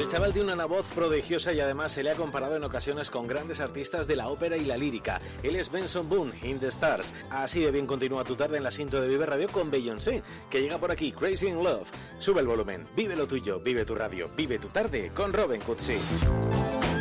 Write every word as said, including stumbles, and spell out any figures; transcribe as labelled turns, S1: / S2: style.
S1: El chaval tiene una voz prodigiosa y además se le ha comparado en ocasiones con grandes artistas de la ópera y la lírica. Él es Benson Boone, In the Stars. Así de bien continúa tu tarde en la cinta de Vive Radio con Beyoncé, que llega por aquí, Crazy in Love. Sube el volumen, vive lo tuyo, vive tu radio, vive tu tarde con Robin Cutsi.